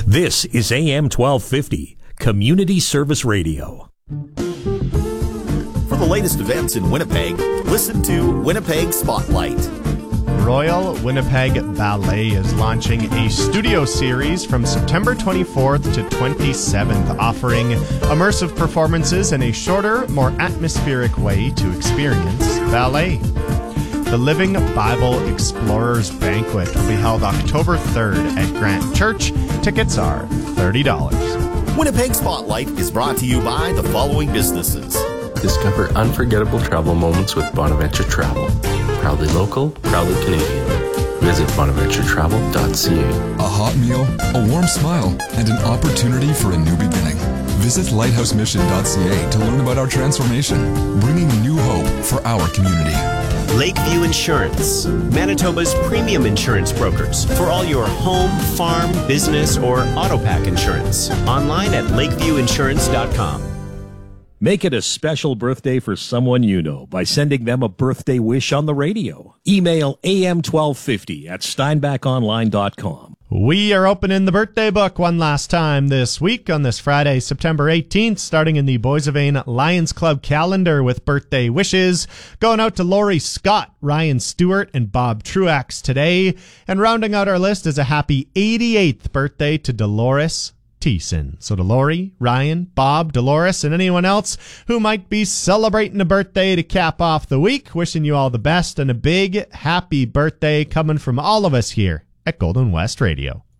This is AM 1250, Community Service Radio. For the latest events in Winnipeg, listen to Winnipeg Spotlight. Royal Winnipeg Ballet is launching a studio series from September 24th to 27th, offering immersive performances in a shorter, more atmospheric way to experience ballet. The Living Bible Explorers Banquet will be held October 3rd at Grant Church. Tickets are $30. Winnipeg Spotlight is brought to you by the following businesses. Discover unforgettable travel moments with Bonaventure Travel. Proudly local, proudly Canadian. Visit bonaventuretravel.ca. A hot meal, a warm smile, and an opportunity for a new beginning. Visit lighthousemission.ca to learn about our transformation, bringing new hope for our community. Lakeview Insurance, Manitoba's premium insurance brokers for all your home, farm, business, or auto pack insurance. Online at lakeviewinsurance.com. Make it a special birthday for someone you know by sending them a birthday wish on the radio. Email am1250@steinbachonline.com. We are opening the birthday book one last time this week on this Friday, September 18th, starting in the Boissevain Lions Club calendar with birthday wishes. Going out to Laurie Scott, Ryan Stewart, and Bob Truax today. And rounding out our list is a happy 88th birthday to Dolores Thiessen. So to Lori, Ryan, Bob, Dolores, and anyone else who might be celebrating a birthday to cap off the week, wishing you all the best and a big happy birthday coming from all of us here at Golden West Radio.